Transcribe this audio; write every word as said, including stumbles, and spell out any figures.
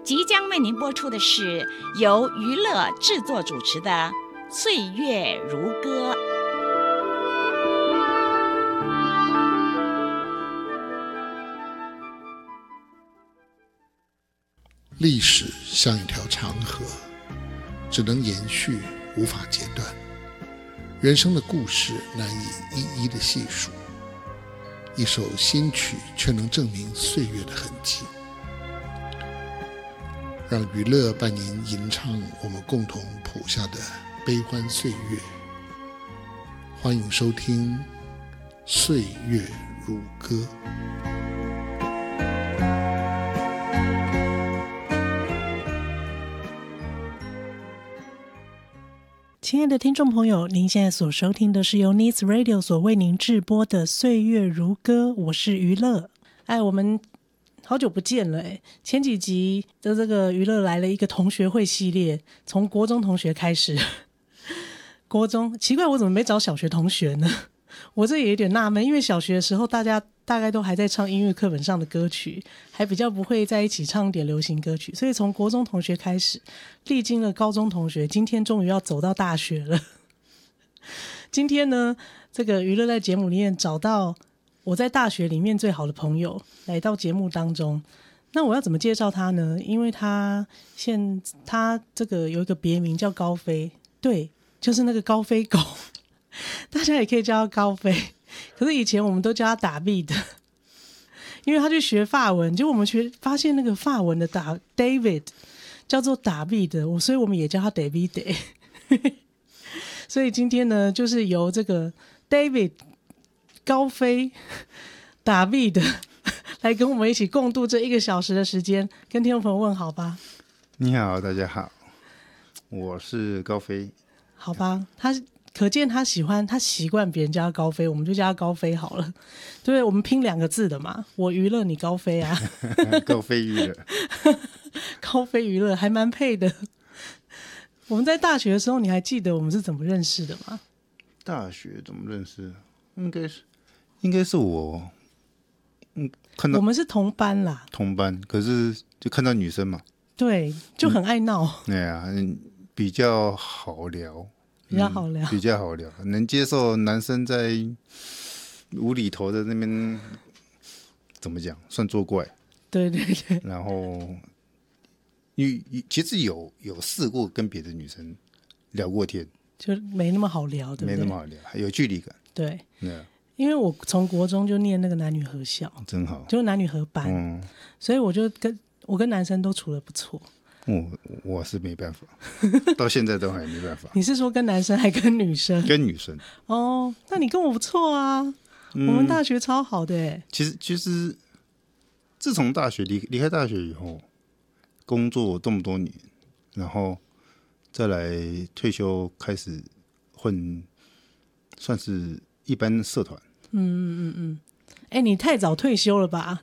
即将为您播出的是由娱乐制作主持的《岁月如歌》。 历史像一条长河，只能延续，无法截断。人生的故事难以一一的细数，一首新曲却能证明岁月的痕迹。让娱乐伴您吟唱我们共同谱下的悲欢岁月。欢迎收听《岁月如歌》。 亲爱的听众朋友，您现在所收听的是由 Needs Radio 所为您制播的《岁月如歌》，我是娱乐。哎，我们好久不见了哎！前几集的这个娱乐来了一个同学会系列，从国中同学开始。国中奇怪，我怎么没找小学同学呢？我这也有点纳闷，因为小学的时候大家大概都还在唱音乐课本上的歌曲，还比较不会在一起唱一点流行歌曲，所以从国中同学开始，历经了高中同学，今天终于要走到大学了。今天呢，这个娱乐在节目里面找到我在大学里面最好的朋友来到节目当中。那我要怎么介绍他呢？因为他现他这个有一个别名叫高飞，对，就是那个高飞狗。大家也可以叫他高飞，可是以前我们都叫他打 B 的，因为他去学法文，结果我们学发现那个法文的打 David 叫做打 B 的，所以我们也叫他 David。所以今天呢，就是由这个 David 高飞打 B 的来跟我们一起共度这一个小时的时间，跟听众朋友问好吧。 你好，大家好，我是高飞。 好吧，他可见他喜欢，他习惯别人叫他高飞，我们就叫他高飞好了。对，我们拼两个字的嘛，我娱乐你高飞啊。 高飞娱乐。 高飞娱乐还蛮配的。我们在大学的时候，你还记得我们是怎么认识的吗？ 大学怎么认识？应该是应该是我嗯看到我们是同班啦， 同班，可是就看到女生嘛， 对，就很爱闹。 对啊，比较好聊。 比较好聊、 嗯，比较好聊，能接受男生在无厘头的那边怎么讲，算作怪。 对对对。 然后，你其实有有试过跟别的女生聊过天， 就没那么好聊，对不对？ 没那么好聊，有距离感。 对， 对， 因为我从国中就念那个男女合校， 真好， 就男女合班，嗯、所以我就跟我跟男生都处得不错。 我我是没办法，到现在都还没办法。 你是说跟男生还跟女生？ 跟女生。 哦，那你跟我不错啊，嗯、我们大学超好的耶。 其实其实，自从大学离离开大学以后，工作这么多年，然后再来退休开始混，算是一般社团。 嗯嗯嗯嗯。哎、欸，你太早退休了吧？